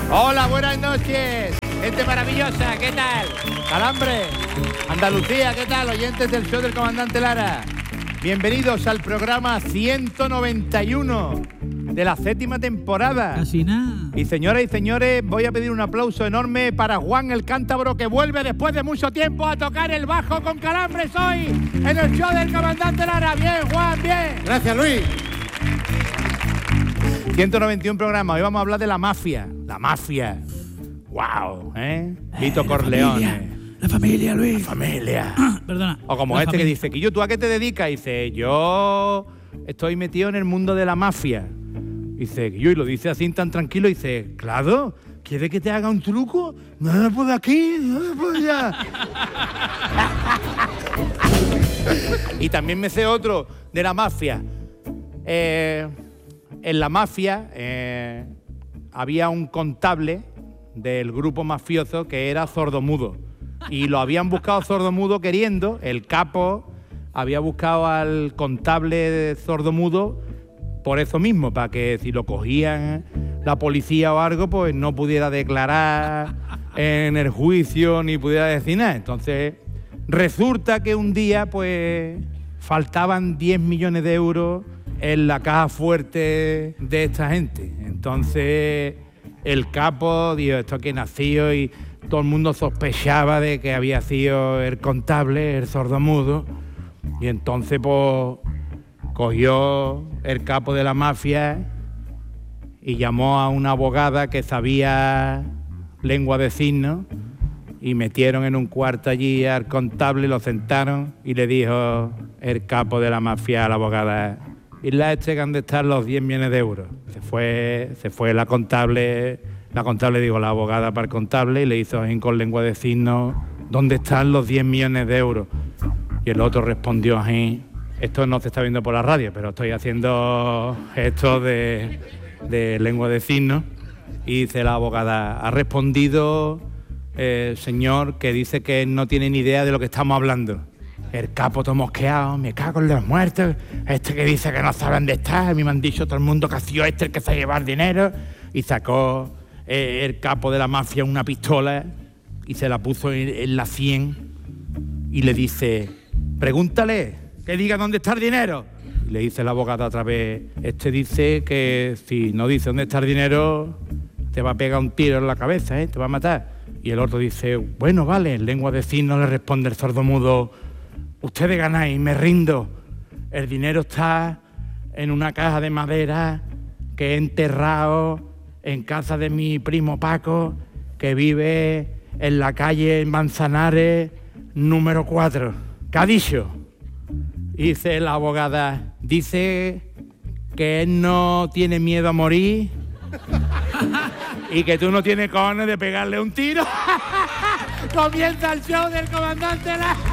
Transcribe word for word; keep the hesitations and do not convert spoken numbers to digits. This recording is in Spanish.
Hola, buenas noches, gente maravillosa, ¿qué tal? Calambre, Andalucía, ¿qué tal? Oyentes del show del Comandante Lara. Bienvenidos al programa ciento noventa y uno de la séptima temporada. Casi nada. Y señoras y señores, voy a pedir un aplauso enorme para Juan el Cántabro, que vuelve después de mucho tiempo a tocar el bajo con Calambres hoy en el show del Comandante Lara. Bien, Juan, bien. Gracias, Luis. ciento noventa y uno programas. Hoy vamos a hablar de la mafia. La mafia. Wow, ¿eh? Vito Eh, Corleone. La familia, la familia, Luis. La familia. Perdona. O como la este familia. que dice, que yo, ¿tú a qué te dedicas? Y dice, yo estoy metido en el mundo de la mafia. Y dice, yo, y lo dice así tan tranquilo, y dice, claro, ¿quiere que te haga un truco? No, por aquí, no, por allá. Y también me sé otro de la mafia. Eh, en la mafia eh, había un contable del grupo mafioso que era sordomudo. Y lo habían buscado sordomudo queriendo, el capo había buscado al contable sordomudo por eso mismo, para que si lo cogían la policía o algo, pues no pudiera declarar en el juicio ni pudiera decir nada. Entonces, resulta que un día, pues, faltaban diez millones de euros en la caja fuerte de esta gente. Entonces, el capo, dijo, esto aquí nació, y todo el mundo sospechaba de que había sido el contable, el sordomudo. Y entonces, pues, cogió el capo de la mafia y llamó a una abogada que sabía lengua de signos, y metieron en un cuarto allí al contable, lo sentaron y le dijo el capo de la mafia a la abogada, ¿y la este que han de estar los diez millones de euros? Se fue, se fue la contable, la contable digo, la abogada para el contable, y le hizo ahí con lengua de signos, ¿dónde están los diez millones de euros? Y el otro respondió así. Esto no se está viendo por la radio, pero estoy haciendo gestos de, de lengua de signos. Y dice la abogada, ha respondido el señor que dice que no tiene ni idea de lo que estamos hablando. El capo todo mosqueado, me cago en los muertos, este que dice que no sabe dónde está, a mí me han dicho todo el mundo que ha sido este el que se ha llevado el dinero. Y sacó eh, el capo de la mafia una pistola y se la puso en, en la sien y le dice, pregúntale que diga dónde está el dinero. Y le dice la abogada otra vez, este dice que si no dice dónde está el dinero, te va a pegar un tiro en la cabeza, ¿eh? Te va a matar. Y el otro dice, bueno, vale, en lengua de signos le responde el sordomudo, ustedes ganáis, me rindo. El dinero está en una caja de madera que he enterrado en casa de mi primo Paco, que vive en la calle Manzanares número cuatro. ¿Qué ha dicho? Dice la abogada, dice que él no tiene miedo a morir y que tú no tienes cojones de pegarle un tiro. Comienza el show del Comandante Lara.